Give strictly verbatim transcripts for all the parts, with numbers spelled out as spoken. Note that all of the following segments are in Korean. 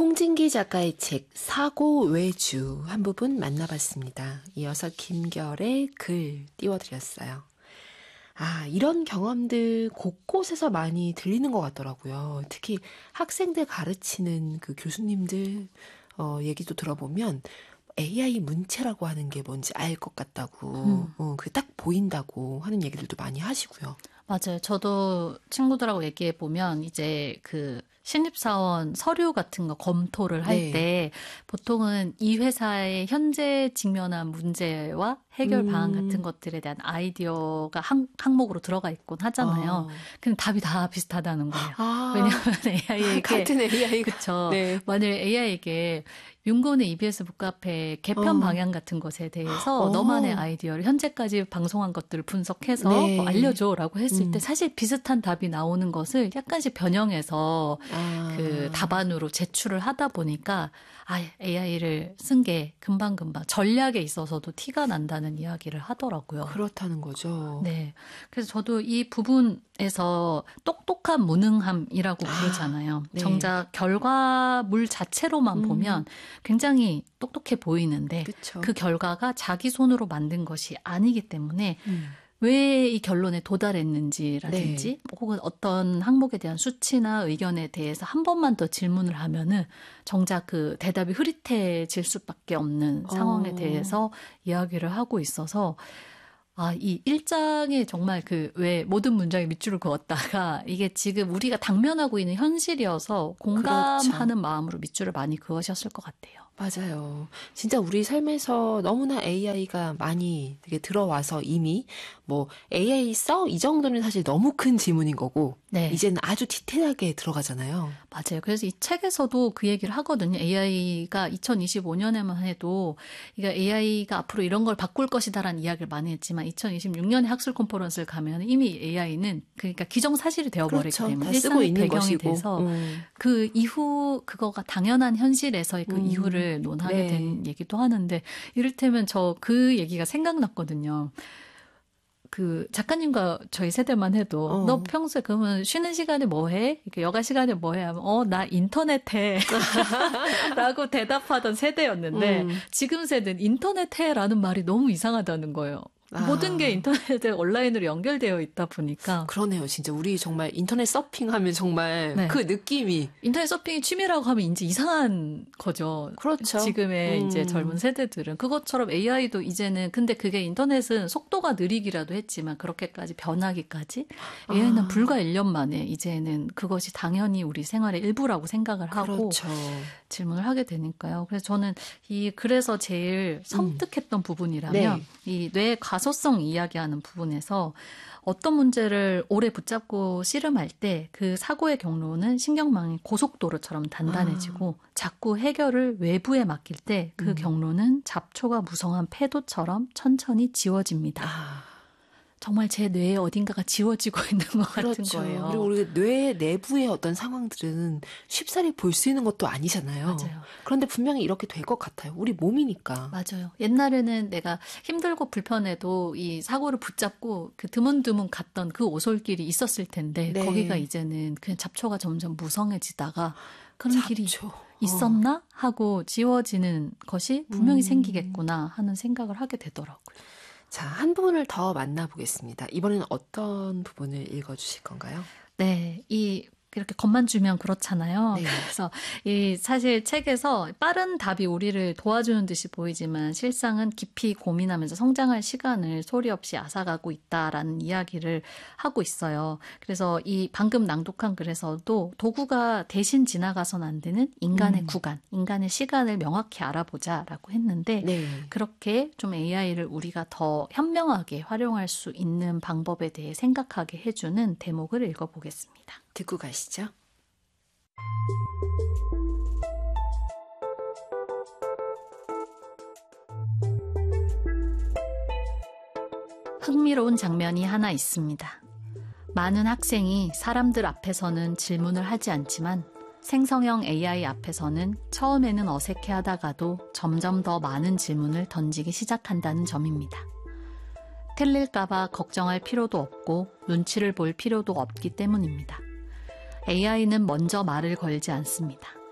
홍진기 작가의 책 사고 외주 한 부분 만나봤습니다. 이어서 김결의 글 띄워드렸어요. 아, 이런 경험들 곳곳에서 많이 들리는 것 같더라고요. 특히 학생들 가르치는 그 교수님들 어, 얘기도 들어보면 에이아이 문체라고 하는 게 뭔지 알 것 같다고, 음. 어, 그게 딱 보인다고 하는 얘기들도 많이 하시고요. 맞아요. 저도 친구들하고 얘기해 보면 이제 그 신입사원 서류 같은 거 검토를 할 때 네. 보통은 이 회사의 현재 직면한 문제와 해결 방안 음. 같은 것들에 대한 아이디어가 한, 항목으로 들어가 있곤 하잖아요. 아. 근데 답이 다 비슷하다는 거예요. 아. 왜냐하면 에이아이에게 같은 에이아이가 그렇죠. 네. 만약 에이아이에게 윤고은의 이비에스 북카페 개편 어. 방향 같은 것에 대해서 어. 너만의 아이디어를 현재까지 방송한 것들을 분석해서 네. 뭐 알려줘라고 했을 음. 때 사실 비슷한 답이 나오는 것을 약간씩 변형해서 아. 그 답안으로 제출을 하다 보니까 아, 에이아이를 쓴 게 금방금방 전략에 있어서도 티가 난다는 이야기를 하더라고요. 그렇다는 거죠. 네. 그래서 저도 이 부분에서 똑똑한 무능함이라고 부르잖아요. 아, 네. 정작 결과물 자체로만 음. 보면 굉장히 똑똑해 보이는데 그쵸. 그 결과가 자기 손으로 만든 것이 아니기 때문에 음. 왜 이 결론에 도달했는지라든지 네. 혹은 어떤 항목에 대한 수치나 의견에 대해서 한 번만 더 질문을 하면은 정작 그 대답이 흐릿해질 수밖에 없는 상황에 어. 대해서 이야기를 하고 있어서 아, 이 일장에 정말 그 왜 모든 문장에 밑줄을 그었다가 이게 지금 우리가 당면하고 있는 현실이어서 공감하는 그렇죠. 마음으로 밑줄을 많이 그으셨을 것 같아요. 맞아요. 진짜 우리 삶에서 너무나 에이아이가 많이 되게 들어와서 이미 뭐 에이아이 써? 이 정도는 사실 너무 큰 지문인 거고 네. 이제는 아주 디테일하게 들어가잖아요. 맞아요. 그래서 이 책에서도 그 얘기를 하거든요. 에이아이가 이천이십오 년에만 해도 그러니까 에이아이가 앞으로 이런 걸 바꿀 것이다라는 이야기를 많이 했지만 이천이십육 년에 학술 컨퍼런스를 가면 이미 에이아이는 그러니까 기정사실이 되어버리기 그렇죠. 때문에 다 쓰고 있는 배경이 것이고. 돼서 음. 그 이후 그거가 당연한 현실에서의 그 음. 이후를 논하게 네. 된 얘기도 하는데 이를테면 저 그 얘기가 생각났거든요. 그 작가님과 저희 세대만 해도 어. 너 평소에 그러면 쉬는 시간에 뭐 해? 이렇게 여가 시간에 뭐 해? 하면 어, 나 인터넷 해. 라고 대답하던 세대였는데 음. 지금 세대는 인터넷 해라는 말이 너무 이상하다는 거예요. 아. 모든 게 인터넷에 온라인으로 연결되어 있다 보니까. 그러네요. 진짜 우리 정말 인터넷 서핑하면 정말 네. 그 느낌이. 인터넷 서핑이 취미라고 하면 이제 이상한 거죠. 그렇죠. 지금의 음. 이제 젊은 세대들은. 그것처럼 에이아이도 이제는 근데 그게 인터넷은 속도가 느리기라도 했지만 그렇게까지 변하기까지 에이아이는 아. 불과 일 년 만에 이제는 그것이 당연히 우리 생활의 일부라고 생각을 하고 그렇죠. 질문을 하게 되니까요. 그래서 저는 이 그래서 제일 섬뜩했던 음. 부분이라면 네. 이 뇌 가소성 이야기하는 부분에서 어떤 문제를 오래 붙잡고 씨름할 때 그 사고의 경로는 신경망의 고속도로처럼 단단해지고 아. 자꾸 해결을 외부에 맡길 때 그 음. 경로는 잡초가 무성한 패도처럼 천천히 지워집니다. 아. 정말 제 뇌에 어딘가가 지워지고 있는 것 그렇죠. 같은 거예요. 그리고 우리 뇌 내부의 어떤 상황들은 쉽사리 볼 수 있는 것도 아니잖아요. 맞아요. 그런데 분명히 이렇게 될 것 같아요. 우리 몸이니까. 맞아요. 옛날에는 내가 힘들고 불편해도 이 사고를 붙잡고 그 드문드문 갔던 그 오솔길이 있었을 텐데 네. 거기가 이제는 그냥 잡초가 점점 무성해지다가 그런 잡초. 길이 있었나 하고 지워지는 것이 분명히 음. 생기겠구나 하는 생각을 하게 되더라고요. 자, 한 부분을 더 만나보겠습니다. 이번에는 어떤 부분을 읽어주실 건가요? 네, 이 이렇게 겉만 주면 그렇잖아요. 네. 그래서 이 사실 책에서 빠른 답이 우리를 도와주는 듯이 보이지만 실상은 깊이 고민하면서 성장할 시간을 소리 없이 앗아가고 있다라는 이야기를 하고 있어요. 그래서 이 방금 낭독한 글에서도 도구가 대신 지나가선 안 되는 인간의 음. 구간, 인간의 시간을 명확히 알아보자라고 했는데 네. 그렇게 좀 에이아이를 우리가 더 현명하게 활용할 수 있는 방법에 대해 생각하게 해주는 대목을 읽어보겠습니다. 듣고 가시죠. 흥미로운 장면이 하나 있습니다. 많은 학생이 사람들 앞에서는 질문을 하지 않지만 생성형 에이아이 앞에서는 처음에는 어색해하다가도 점점 더 많은 질문을 던지기 시작한다는 점입니다. 틀릴까봐 걱정할 필요도 없고 눈치를 볼 필요도 없기 때문입니다. 에이아이는 먼저 말을 걸지 않습니다.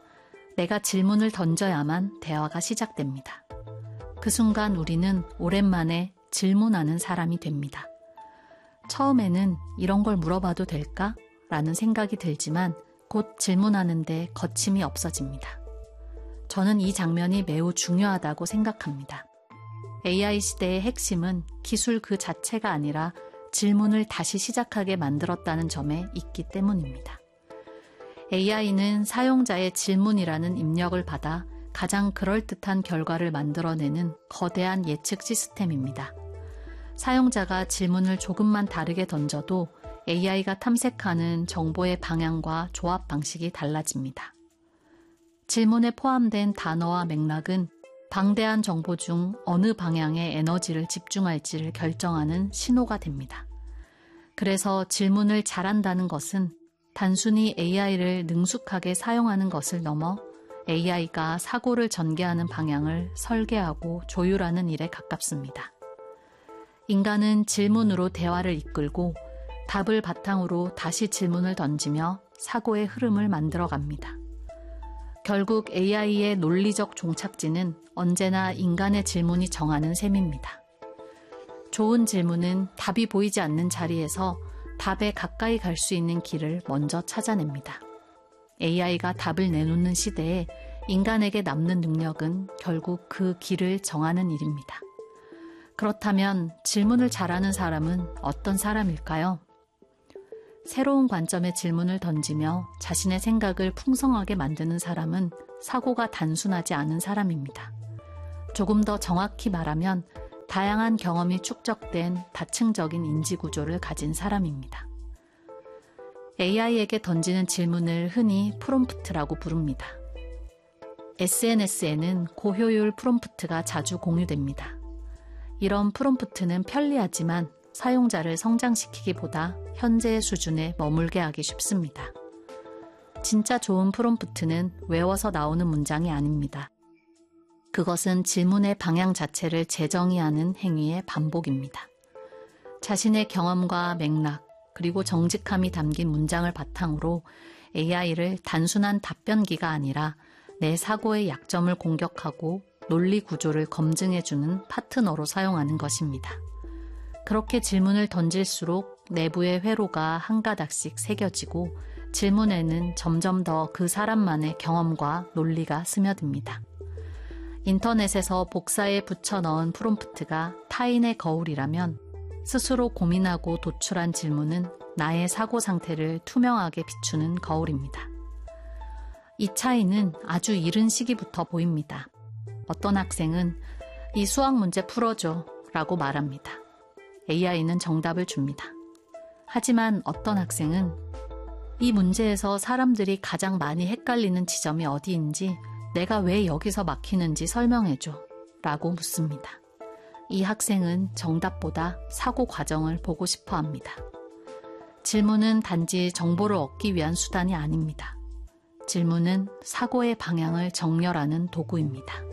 내가 질문을 던져야만 대화가 시작됩니다. 그 순간 우리는 오랜만에 질문하는 사람이 됩니다. 처음에는 이런 걸 물어봐도 될까? 라는 생각이 들지만 곧 질문하는데 거침이 없어집니다. 저는 이 장면이 매우 중요하다고 생각합니다. 에이아이 시대의 핵심은 기술 그 자체가 아니라 질문을 다시 시작하게 만들었다는 점에 있기 때문입니다. 에이아이는 사용자의 질문이라는 입력을 받아 가장 그럴듯한 결과를 만들어내는 거대한 예측 시스템입니다. 사용자가 질문을 조금만 다르게 던져도 에이아이가 탐색하는 정보의 방향과 조합 방식이 달라집니다. 질문에 포함된 단어와 맥락은 방대한 정보 중 어느 방향에 에너지를 집중할지를 결정하는 신호가 됩니다. 그래서 질문을 잘한다는 것은 단순히 에이아이를 능숙하게 사용하는 것을 넘어 에이아이가 사고를 전개하는 방향을 설계하고 조율하는 일에 가깝습니다. 인간은 질문으로 대화를 이끌고 답을 바탕으로 다시 질문을 던지며 사고의 흐름을 만들어갑니다. 결국 에이아이의 논리적 종착지는 언제나 인간의 질문이 정하는 셈입니다. 좋은 질문은 답이 보이지 않는 자리에서 답에 가까이 갈 수 있는 길을 먼저 찾아냅니다. 에이아이가 답을 내놓는 시대에 인간에게 남는 능력은 결국 그 길을 정하는 일입니다. 그렇다면 질문을 잘하는 사람은 어떤 사람일까요? 새로운 관점의 질문을 던지며 자신의 생각을 풍성하게 만드는 사람은 사고가 단순하지 않은 사람입니다. 조금 더 정확히 말하면 다양한 경험이 축적된 다층적인 인지구조를 가진 사람입니다. 에이아이에게 던지는 질문을 흔히 프롬프트라고 부릅니다. 에스엔에스에는 고효율 프롬프트가 자주 공유됩니다. 이런 프롬프트는 편리하지만 사용자를 성장시키기보다 현재의 수준에 머물게 하기 쉽습니다. 진짜 좋은 프롬프트는 외워서 나오는 문장이 아닙니다. 그것은 질문의 방향 자체를 재정의하는 행위의 반복입니다. 자신의 경험과 맥락, 그리고 정직함이 담긴 문장을 바탕으로 에이아이를 단순한 답변기가 아니라 내 사고의 약점을 공격하고 논리 구조를 검증해주는 파트너로 사용하는 것입니다. 그렇게 질문을 던질수록 내부의 회로가 한 가닥씩 새겨지고 질문에는 점점 더 그 사람만의 경험과 논리가 스며듭니다. 인터넷에서 복사에 붙여 넣은 프롬프트가 타인의 거울이라면 스스로 고민하고 도출한 질문은 나의 사고 상태를 투명하게 비추는 거울입니다. 이 차이는 아주 이른 시기부터 보입니다. 어떤 학생은 이 수학 문제 풀어줘 라고 말합니다. 에이아이는 정답을 줍니다. 하지만 어떤 학생은 이 문제에서 사람들이 가장 많이 헷갈리는 지점이 어디인지 내가 왜 여기서 막히는지 설명해줘 라고 묻습니다. 이 학생은 정답보다 사고 과정을 보고 싶어 합니다. 질문은 단지 정보를 얻기 위한 수단이 아닙니다. 질문은 사고의 방향을 정렬하는 도구입니다.